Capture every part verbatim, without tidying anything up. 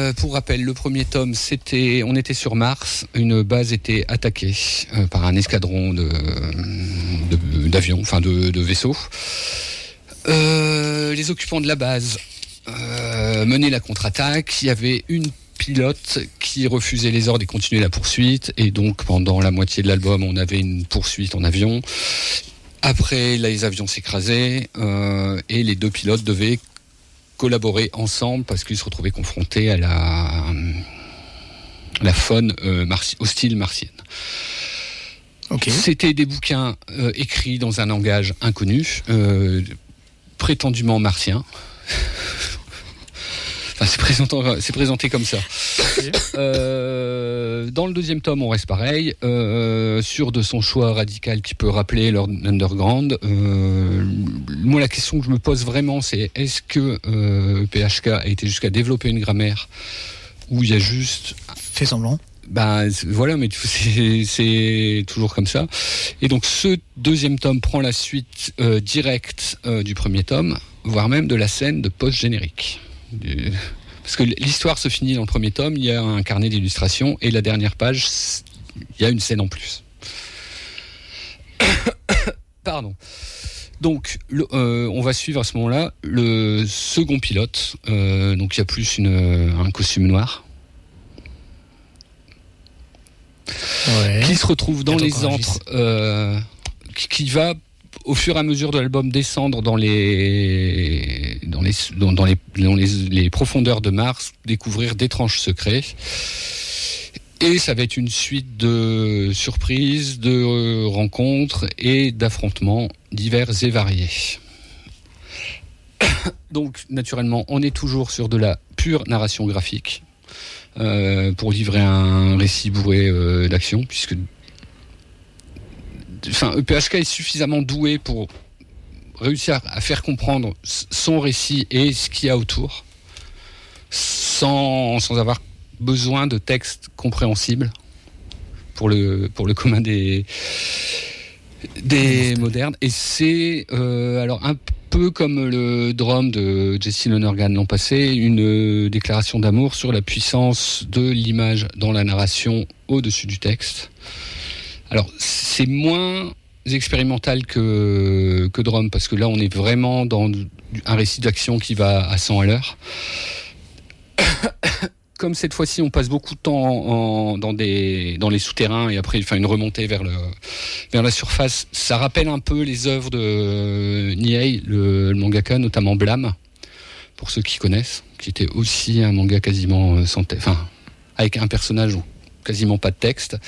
Euh, pour rappel, le premier tome, c'était, on était sur Mars, une base était attaquée euh, par un escadron de, de, d'avions, enfin de, de vaisseaux. Euh, les occupants de la base euh, menaient la contre-attaque. Il y avait une pilote qui refusait les ordres et continuait la poursuite. Et donc, pendant la moitié de l'album, on avait une poursuite en avion. Après, les avions s'écrasaient euh, et les deux pilotes devaient collaborer ensemble parce qu'ils se retrouvaient confrontés à la, la faune euh, marti- hostile martienne. Okay. C'était des bouquins euh, écrits dans un langage inconnu, euh, prétendument martien. Enfin, c'est, présentant, c'est présenté comme ça. Okay. Euh, dans le deuxième tome, on reste pareil, euh, sûr de son choix radical qui peut rappeler l'Underground. Euh, moi, la question que je me pose vraiment, c'est est-ce que euh, P H K a été jusqu'à développer une grammaire où il y a juste... Fait semblant. Ben voilà, mais c'est, c'est toujours comme ça. Et donc, ce deuxième tome prend la suite euh, directe euh, du premier tome, voire même de la scène de post-générique. Parce que l'histoire se finit dans le premier tome, il y a un carnet d'illustrations et la dernière page, il y a une scène en plus. Pardon. Donc, le, euh, on va suivre à ce moment-là le second pilote. Euh, donc, il y a plus une, un costume noir. Ouais. Qui se retrouve dans les antres, euh, qui, qui va au fur et à mesure de l'album descendre dans les dans les dans, dans les dans les, les profondeurs de Mars, découvrir d'étranges secrets. Et ça va être une suite de surprises, de euh, rencontres et d'affrontements divers et variés. Donc, naturellement, on est toujours sur de la pure narration graphique euh, pour livrer un récit bourré euh, d'action, puisque enfin, P H K est suffisamment doué pour réussir à faire comprendre son récit et ce qu'il y a autour, sans, sans avoir besoin de textes compréhensibles pour le, pour le commun des, des modernes. Et c'est euh, alors un peu comme le Drum de Jesse Lonergan l'an passé, une déclaration d'amour sur la puissance de l'image dans la narration au-dessus du texte. Alors, c'est moins expérimental que, que Drum, parce que là, on est vraiment dans un récit d'action qui va à cent à l'heure. Comme cette fois-ci, on passe beaucoup de temps en, en, dans, des, dans les souterrains et après, enfin, une remontée vers, le, vers la surface, ça rappelle un peu les œuvres de Nihei, le, le mangaka, notamment Blam, pour ceux qui connaissent, qui était aussi un manga quasiment sans texte, enfin, avec un personnage quasiment pas de texte.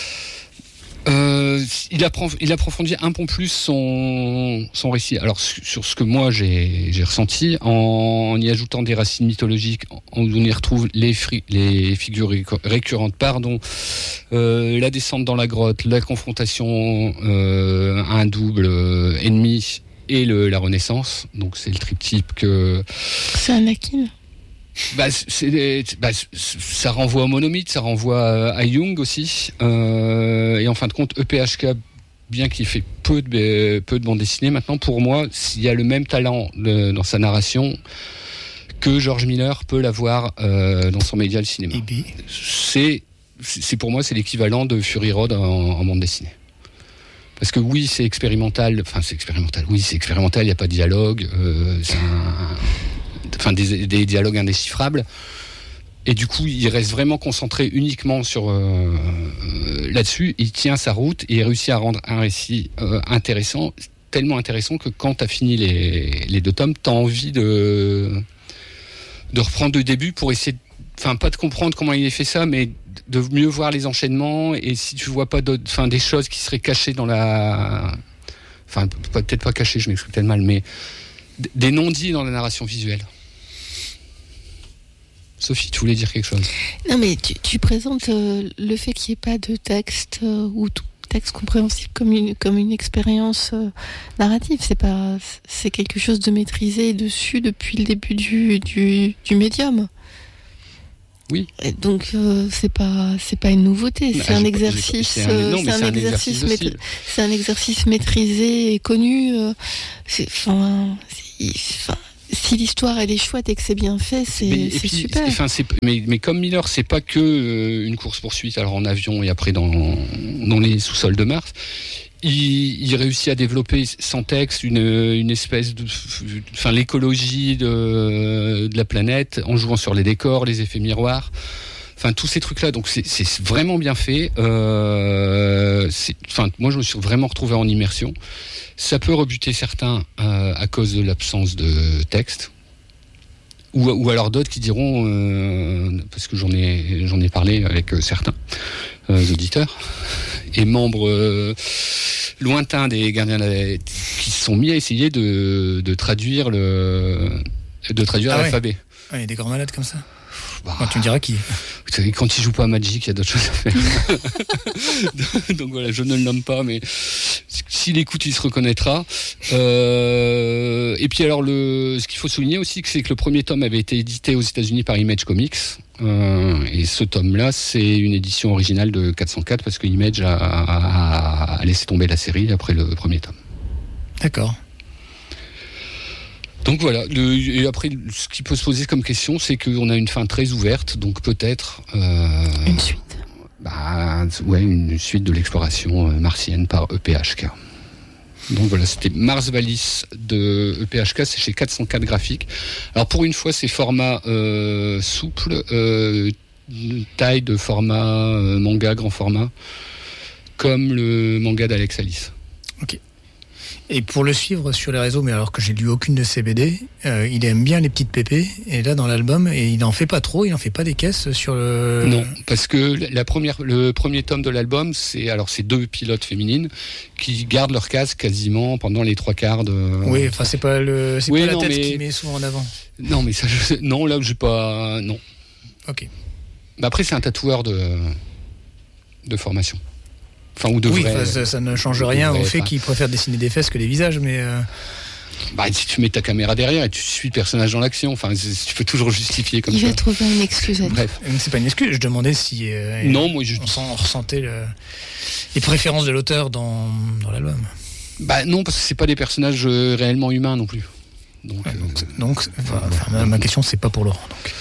Euh, il, approf- il approfondit un peu plus son, son récit. Alors sur, sur ce que moi j'ai, j'ai ressenti, en y ajoutant des racines mythologiques, on y retrouve les, fri- les figures récur- récurrentes, pardon, euh, la descente dans la grotte, la confrontation euh, à un double euh, ennemi et le, la renaissance. Donc c'est le triptyque que... C'est Anakin. Bah, c'est, bah, ça renvoie au monomythe, ça renvoie à Jung aussi. Euh, et en fin de compte, E P H K, bien qu'il fait peu de, peu de bande dessinée, maintenant, pour moi, il y a le même talent de, dans sa narration que George Miller peut l'avoir euh, dans son média, le cinéma. C'est, c'est, pour moi, c'est l'équivalent de Fury Road en, en bande dessinée. Parce que oui, c'est expérimental, enfin, c'est expérimental, oui, c'est expérimental, il n'y a pas de dialogue, euh, c'est un... enfin des, des dialogues indéchiffrables, et du coup il reste vraiment concentré uniquement sur euh, là-dessus. Il tient sa route et il réussit à rendre un récit euh, intéressant, tellement intéressant que quand t'as fini les, les deux tomes, t'as envie de de reprendre le début pour essayer, enfin pas de comprendre comment il a fait ça, mais de mieux voir les enchaînements, et si tu vois pas d'autres, enfin des choses qui seraient cachées dans la, enfin peut-être pas cachées, je m'exprime tellement mal, mais des non-dits dans la narration visuelle. Sophie, tu voulais dire quelque chose ? Non, mais tu, tu présentes euh, le fait qu'il n'y ait pas de texte euh, ou tout texte compréhensible comme une, comme une expérience euh, narrative. C'est pas, c'est quelque chose de maîtrisé et dessus depuis le début du, du, du médium. Oui. Et donc euh, c'est pas c'est pas une nouveauté, c'est, ah, un, exercice, c'est, un, non, c'est, un, c'est un exercice, exercice maîtri- c'est un exercice maîtrisé et connu. Euh, c'est, enfin, c'est, si l'histoire elle est chouette et que c'est bien fait, c'est, mais, c'est puis, super. Enfin, c'est, mais, mais comme Miller, c'est pas que euh, une course-poursuite, alors en avion et après dans, dans les sous-sols de Mars. Il, il réussit à développer sans texte une, une espèce de, enfin l'écologie de, de la planète en jouant sur les décors, les effets miroirs. Enfin, tous ces trucs-là, donc c'est, c'est vraiment bien fait. Euh, c'est, enfin, moi, je me suis vraiment retrouvé en immersion. Ça peut rebuter certains euh, à cause de l'absence de texte, ou, ou alors d'autres qui diront, euh, parce que j'en ai, j'en ai parlé avec certains euh, auditeurs et membres euh, lointains des Gardiens de la... qui se sont mis à essayer de, de traduire le, de traduire ah l'alphabet. Ouais. Ouais, il y a des grands malades comme ça. Bah, Quand tu me diras qui. Vous savez, quand il joue pas à Magic, il y a d'autres choses à faire. Donc voilà, je ne le nomme pas, mais s'il écoute, il se reconnaîtra. Euh, et puis alors, le, ce qu'il faut souligner aussi, c'est que le premier tome avait été édité aux États-Unis par Image Comics. Euh, et ce tome-là, c'est une édition originale de quatre cent quatre parce que Image a, a, a laissé tomber la série après le premier tome. D'accord. Donc voilà, le, et après, ce qui peut se poser comme question, c'est qu'on a une fin très ouverte, donc peut-être... Euh, une suite. Bah, ouais, une suite de l'exploration martienne par E P H K. Donc voilà, c'était Mars Valis de E P H K, c'est chez quatre cent quatre graphiques. Alors pour une fois, c'est format euh, souple, euh, taille de format euh, manga, grand format, comme le manga d'Alex Alice. Ok. Et pour le suivre sur les réseaux, mais alors que j'ai lu aucune de ses B D, euh, il aime bien les petites pépées. Et là, dans l'album, et il n'en fait pas trop, il n'en fait pas des caisses sur le... Non, parce que la première, le premier tome de l'album, c'est alors c'est deux pilotes féminines qui gardent leur case quasiment pendant les trois quarts de... Oui, enfin, c'est pas, le, c'est oui, pas la non, tête mais... qui met souvent en avant. Non, mais ça, je... non, là, j'ai pas... Non. Ok. Mais après, c'est un tatoueur de, de formation. Enfin, ou de oui, vrai, ça, ça ne change rien au fait qu'il préfère dessiner des fesses que des visages, mais... Euh... Bah, si tu mets ta caméra derrière et tu suis le personnage dans l'action, enfin, tu peux toujours justifier comme il ça. Il va trouver une excuse à dire. Bref. C'est pas une excuse, je demandais si... Euh, non, moi, je... On, sent, on ressentait le... les préférences de l'auteur dans, dans l'album. Bah non, parce que c'est pas des personnages euh, réellement humains non plus. Donc, ouais, donc, euh... donc enfin, enfin, ma, ma question, c'est pas pour Laurent, donc...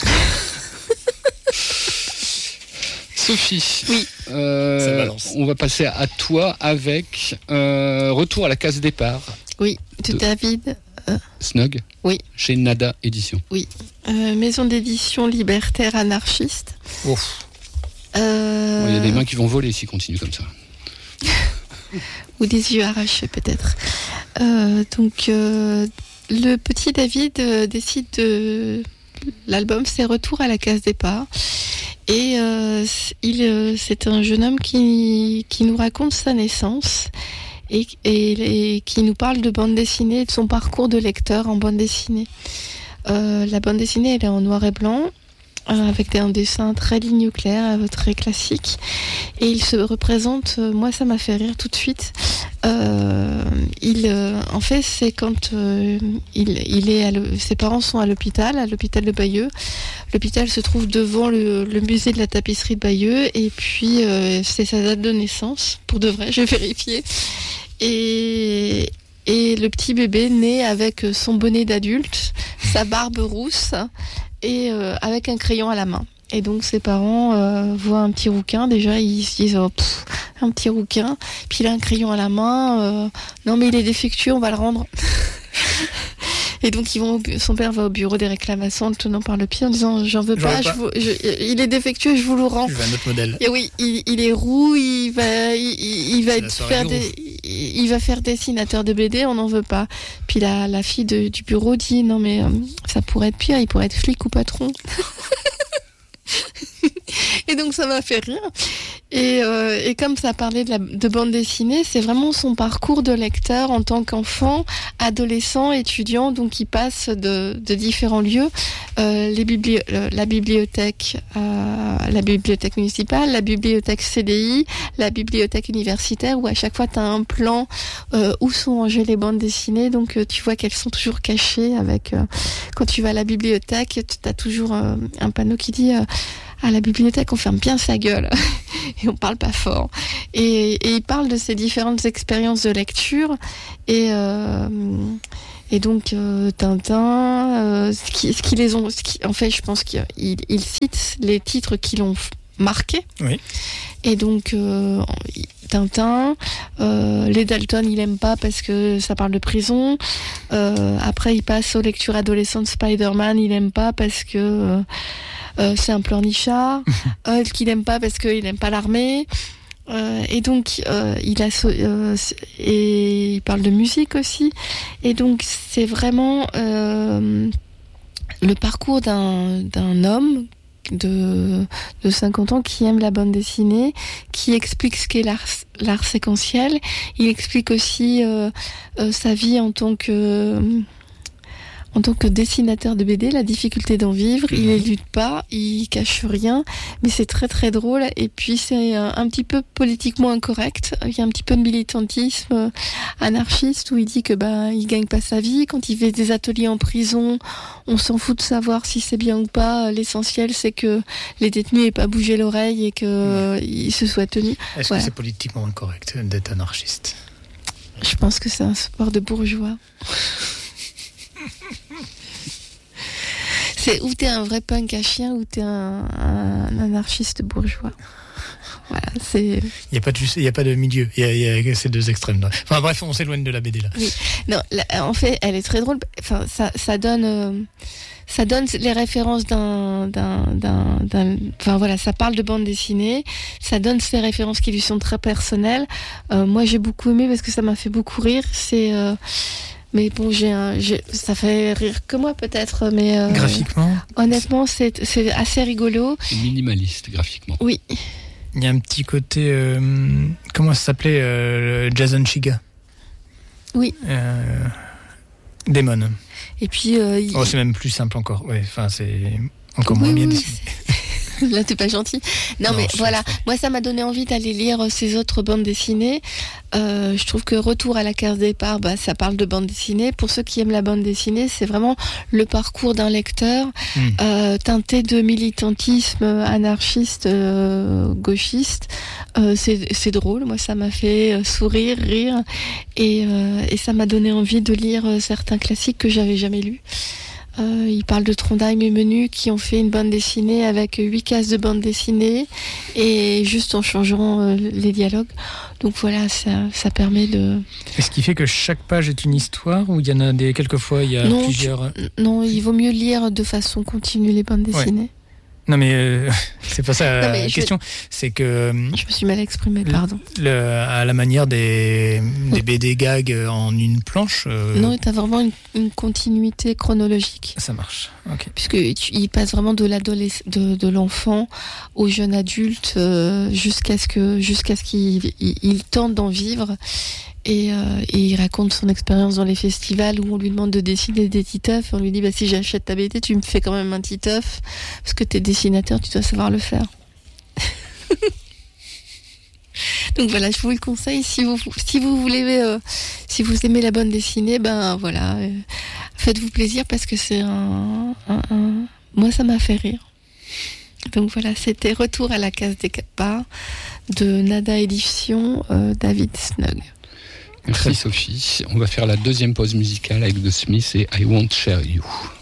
Sophie, oui. euh, on va passer à toi avec euh, Retour à la case départ. Oui, de, de David euh... Snug. Oui. Chez Nada Édition. Oui. Euh, maison d'édition libertaire anarchiste. Ouf. Euh... Il y a des mains qui vont voler s'ils continuent comme ça. Ou des yeux arrachés peut-être. Euh, donc euh, le petit David euh, décide de... L'album, c'est Retour à la case départ. Et euh, il, euh, c'est un jeune homme qui, qui nous raconte sa naissance et, et, et qui nous parle de bande dessinée et de son parcours de lecteur en bande dessinée. Euh, la bande dessinée, elle est en noir et blanc, euh, avec un dessin très ligne claire, euh, très classique. Et il se représente, euh, moi ça m'a fait rire tout de suite. Euh, il, euh, en fait, c'est quand euh, il, il est à ses parents sont à l'hôpital, à l'hôpital de Bayeux. L'hôpital se trouve devant le, le musée de la tapisserie de Bayeux, et puis euh, c'est sa date de naissance, pour de vrai, j'ai vérifié. Et, et le petit bébé naît avec son bonnet d'adulte, sa barbe rousse, et euh, avec un crayon à la main. Et donc ses parents euh, voient un petit rouquin, déjà ils se disent oh, pff, un petit rouquin, puis il a un crayon à la main, euh, non mais il est défectueux, on va le rendre. Et donc ils vont au, son père va au bureau des réclamations, le tenant par le pied en disant j'en veux J'en pas, veux pas. Je vous, je, il est défectueux, je vous le rends. Je veux un autre modèle. Et oui, il, il est roux, il va, il, il va être faire des, il va faire dessinateur de B D, on n'en veut pas. Puis la, la fille de, du bureau dit non mais euh, ça pourrait être pire, il pourrait être flic ou patron. Et donc ça m'a fait rire. Et, euh, et comme ça parlait de, la, de bande dessinée, c'est vraiment son parcours de lecteur en tant qu'enfant, adolescent, étudiant. Donc il passe de, de différents lieux, euh, les bibli- la bibliothèque, euh, la bibliothèque municipale, la bibliothèque C D I, la bibliothèque universitaire, où à chaque fois tu as un plan euh, où sont rangées les bandes dessinées. Donc euh, tu vois qu'elles sont toujours cachées. Avec euh, quand tu vas à la bibliothèque, tu as toujours euh, un panneau qui dit euh, à la bibliothèque, on ferme bien sa gueule et on parle pas fort. Et, et il parle de ses différentes expériences de lecture et, euh, Et donc euh, Tintin, euh, ce qui, ce qui les ont, ce qui, en fait, je pense qu'il il cite les titres qui l'ont marqué. Oui. Et donc euh, Tintin, euh, les Dalton, il aime pas parce que ça parle de prison. Euh, après, il passe aux lectures adolescentes. Spider-Man, il aime pas parce que euh, euh, c'est un pleurnichard. Hulk, il aime pas parce qu'il aime pas l'armée. Euh, et donc euh, il a euh, et il parle de musique aussi. Et donc c'est vraiment euh, le parcours d'un d'un homme de, de cinquante ans qui aime la bande dessinée, qui explique ce qu'est l'art, l'art séquentiel. Il explique aussi euh, euh, sa vie en tant que en tant que dessinateur de B D, la difficulté d'en vivre. Il élude pas, il cache rien, mais c'est très très drôle. Et puis c'est un, un petit peu politiquement incorrect. Il y a un petit peu de militantisme anarchiste où il dit que bah il gagne pas sa vie. Quand il fait des ateliers en prison, on s'en fout de savoir si c'est bien ou pas. L'essentiel c'est que les détenus aient pas bougé l'oreille et que mmh. ils se soient tenus. Est-ce voilà. que c'est politiquement incorrect d'être anarchiste ? Je pense que c'est un sport de bourgeois. C'est ou t'es un vrai punk à chien ou t'es un, un anarchiste bourgeois. Voilà, c'est. Il n'y a pas de il y a pas de milieu. Il y a, il y a ces deux extrêmes. Enfin bref, on s'éloigne de la B D là. Oui. Non, là, en fait, elle est très drôle. Enfin, ça, ça donne, euh, ça donne les références d'un, d'un, d'un, d'un. Enfin voilà, ça parle de bande dessinée. Ça donne ces références qui lui sont très personnelles. Euh, moi, j'ai beaucoup aimé parce que ça m'a fait beaucoup rire. C'est euh, Mais bon, j'ai un, j'ai, ça fait rire que moi peut-être, mais euh, graphiquement. Honnêtement, c'est, c'est assez rigolo. C'est minimaliste graphiquement. Oui. Il y a un petit côté, euh, comment ça s'appelait, euh, Jason Shiga. Oui. Euh, Demon. Et puis. Euh, il... Oh, c'est même plus simple encore. Ouais, enfin, c'est encore oui, moins bien oui, dessiné. Là, t'es pas gentil. Non, non mais voilà. Pas. Moi, ça m'a donné envie d'aller lire ces autres bandes dessinées. Euh, je trouve que Retour à la case départ, bah, ça parle de bande dessinée. Pour ceux qui aiment la bande dessinée, c'est vraiment le parcours d'un lecteur mmh. euh, teinté de militantisme anarchiste, euh, gauchiste. Euh, c'est, c'est drôle. Moi, ça m'a fait sourire, rire, et, euh, et ça m'a donné envie de lire certains classiques que j'avais jamais lus. Euh, il parle de Trondheim et Menu qui ont fait une bande dessinée avec huit cases de bande dessinée et juste en changeant euh, les dialogues. Donc voilà, ça, ça permet de... Est-ce qui fait que chaque page est une histoire ou il y en a des quelquefois il y a non, plusieurs... Tu, non, il vaut mieux lire de façon continue les bandes dessinées. Ouais. Non mais euh, c'est pas ça non, la je, question, c'est que... Je me suis mal exprimée, pardon. Le, à la manière des, des B D gags en une planche... Euh... Non, t'as vraiment une, une continuité chronologique. Ça marche, ok. Puisqu'il passe vraiment de, l'adolesc- de, de l'enfant au jeune adulte euh, jusqu'à ce, que, jusqu'à ce qu'il il, il tente d'en vivre. Et, euh, et il raconte son expérience dans les festivals où on lui demande de dessiner des titeufs. On lui dit bah, si j'achète ta B D, tu me fais quand même un titeuf parce que t'es dessinateur, tu dois savoir le faire. Donc voilà, je vous le conseille si vous si vous voulez euh, si vous aimez la bande dessinée, ben voilà, euh, faites-vous plaisir parce que c'est un, un, un... moi ça m'a fait rire. Donc voilà, c'était Retour à la case départ de Nada Édition, euh, David Snug. Merci Sophie. On va faire la deuxième pause musicale avec The Smiths et I Won't Share You.